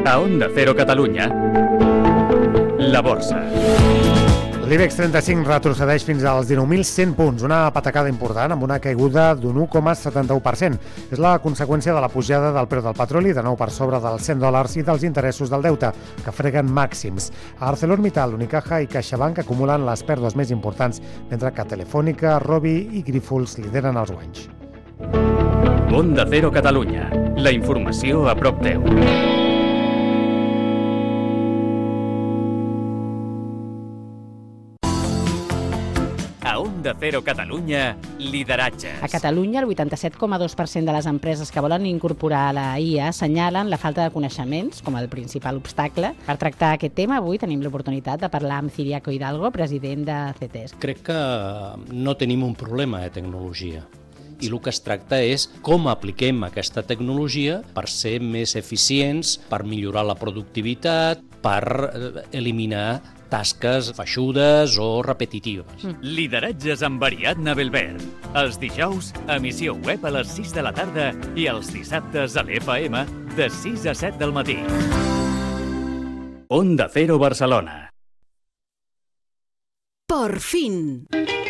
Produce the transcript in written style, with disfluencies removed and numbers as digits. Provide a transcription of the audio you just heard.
A Onda Cero Catalunya, la borsa. L'IBEX 35 retrocedeix fins als 19.100 punts, una patacada important amb una caiguda d'un 1,71%. És la conseqüència de la pujada del preu del petroli, de nou per sobre dels $100 i dels interessos del deute, que freguen màxims. A ArcelorMittal, Unicaja i CaixaBank acumulen les pèrdues més importants, mentre que Telefònica, Robi i Grífols lideren els guanys. Onda Cero Catalunya, la informació a prop teu. A Onda Cero Catalunya, lideratges. A Catalunya, el 87,2% de les empreses que volen incorporar la IA assenyalen la falta de coneixements com el principal obstacle. Per tractar aquest tema, avui tenim l'oportunitat de parlar amb Ciriaco Hidalgo, president de CETES. Crec que no tenim un problema de tecnologia. I el que es tracta és com apliquem aquesta tecnologia per ser més eficients, per millorar la productivitat, per eliminar tasques feixudes o repetitives. Lideratges amb Ariadna Belvert. Els dijous, emissió web a les 6 de la tarda i els dissabtes a l'FM de 6 a 7 del matí. Onda Cero Barcelona. Por fin.